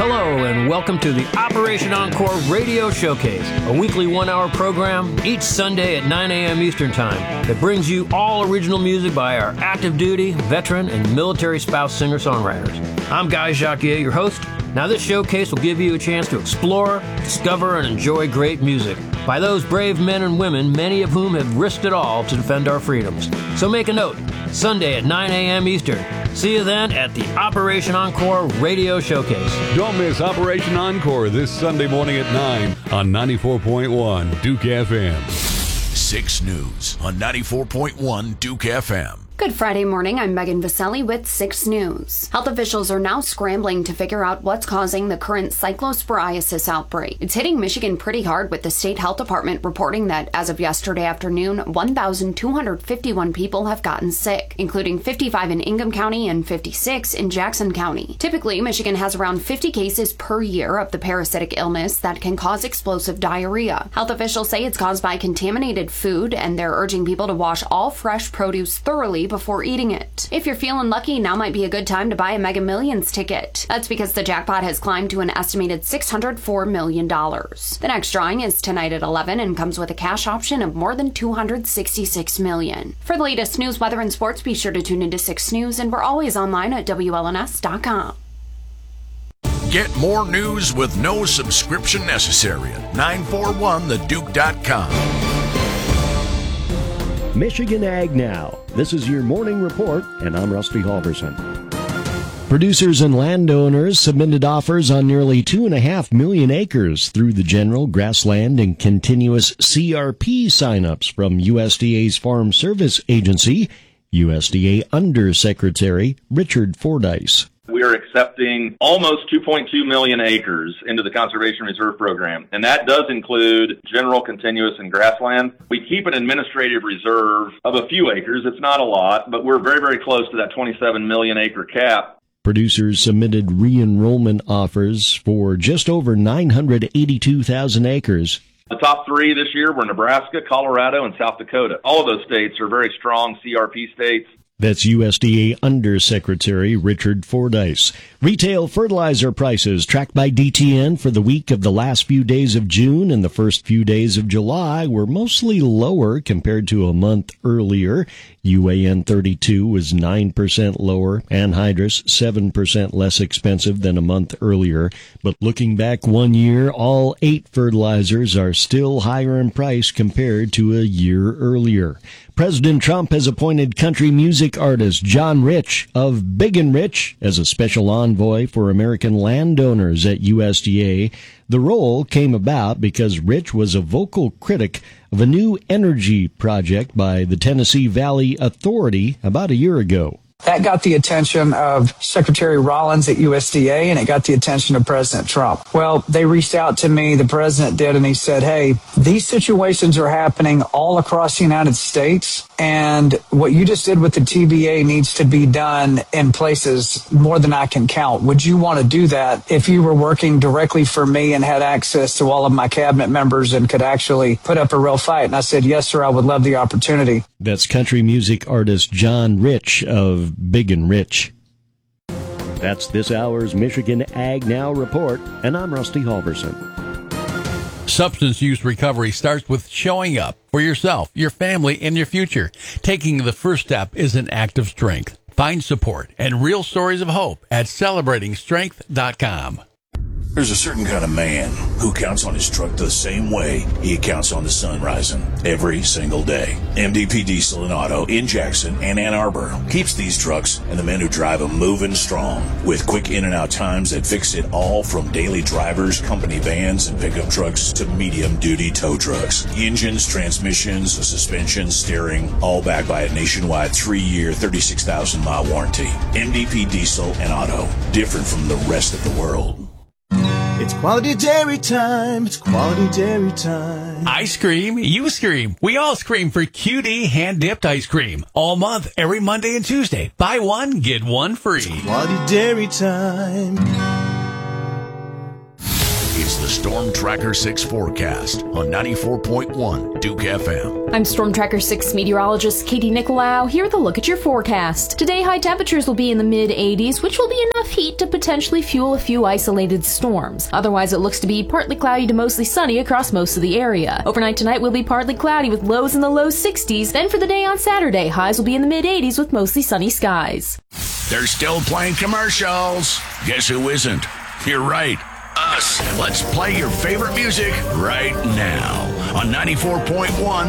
Hello and welcome to the Operation Encore Radio Showcase, a weekly 1-hour program each Sunday at 9 a.m. Eastern Time that brings you all original music by our active duty, veteran, and military spouse singer-songwriters. I'm Guy Jacquier, your host. Now this showcase will give you a chance to explore, discover, and enjoy great music by those brave men and women, many of whom have risked it all to defend our freedoms. So make a note, Sunday at 9 a.m. Eastern. See you then at the Operation Encore Radio Showcase. Don't miss Operation Encore this Sunday morning at 9 on 94.1 Duke FM. 6 News on 94.1 Duke FM. Good Friday morning, I'm Megan Vaselli with 6 News. Health officials are now scrambling to figure out what's causing the current cyclosporiasis outbreak. It's hitting Michigan pretty hard, with the state health department reporting that as of yesterday afternoon, 1,251 people have gotten sick, including 55 in Ingham County and 56 in Jackson County. Typically, Michigan has around 50 cases per year of the parasitic illness that can cause explosive diarrhea. Health officials say it's caused by contaminated food, and they're urging people to wash all fresh produce thoroughly before eating it. If you're feeling lucky, now might be a good time to buy a Mega Millions ticket. That's because the jackpot has climbed to an estimated $604 million. The next drawing is tonight at 11 and comes with a cash option of more than $266 million. For the latest news, weather, and sports, be sure to tune into 6 News, and we're always online at WLNS.com. Get more news with no subscription necessary at 941theduke.com. Michigan Ag Now. This is your morning report, and I'm Rusty Halverson. Producers and landowners submitted offers on nearly 2.5 million acres through the general, grassland, and continuous CRP signups from USDA's Farm Service Agency, USDA Undersecretary Richard Fordyce. We are accepting almost 2.2 million acres into the Conservation Reserve Program, and that does include general, continuous, and grassland. We keep an administrative reserve of a few acres. It's not a lot, but we're very, very close to that 27 million acre cap. Producers submitted re-enrollment offers for just over 982,000 acres. The top 3 this year were Nebraska, Colorado, and South Dakota. All of those states are very strong CRP states. That's USDA Undersecretary Richard Fordyce. Retail fertilizer prices tracked by DTN for the week of the last few days of June and the first few days of July were mostly lower compared to a month earlier. UAN 32 was 9% lower, anhydrous 7% less expensive than a month earlier. But looking back 1 year, all 8 fertilizers are still higher in price compared to a year earlier. President Trump has appointed country music artist John Rich of Big and Rich as a special envoy for American landowners at USDA. The role came about because Rich was a vocal critic of a new energy project by the Tennessee Valley Authority about a year ago. That got the attention of Secretary Rollins at USDA, and it got the attention of President Trump. Well, they reached out to me, the president did, and he said, hey, these situations are happening all across the United States, and what you just did with the TVA needs to be done in places more than I can count. Would you want to do that if you were working directly for me and had access to all of my cabinet members and could actually put up a real fight? And I said, yes, sir, I would love the opportunity. That's country music artist John Rich of Big and Rich. That's this hour's Michigan Ag Now report, and I'm Rusty Halverson. Substance use recovery starts with showing up for yourself, your family, and your future. Taking the first step is an act of strength. Find support and real stories of hope at celebratingstrength.com. There's a certain kind of man who counts on his truck the same way he counts on the sun rising every single day. MDP Diesel and Auto in Jackson and Ann Arbor keeps these trucks and the men who drive them moving strong with quick in and out times that fix it all from daily drivers, company vans, and pickup trucks to medium duty tow trucks. Engines, transmissions, suspension, steering, all backed by a nationwide 3-year, 36,000-mile warranty. MDP Diesel and Auto, different from the rest of the world. It's quality dairy time. It's quality dairy time. I scream, you scream. We all scream for QD hand-dipped ice cream. All month, every Monday and Tuesday. Buy one, get one free. It's quality dairy time. It's is the Storm Tracker 6 forecast on 94.1 Duke FM. I'm Storm Tracker 6 meteorologist Katie Nicolau. Here with a look at your forecast. Today, high temperatures will be in the mid-80s, which will be enough heat to potentially fuel a few isolated storms. Otherwise, it looks to be partly cloudy to mostly sunny across most of the area. Overnight tonight will be partly cloudy with lows in the low 60s. Then for the day on Saturday, highs will be in the mid-80s with mostly sunny skies. They're still playing commercials. Guess who isn't? You're right. Us. Let's play your favorite music right now on 94.1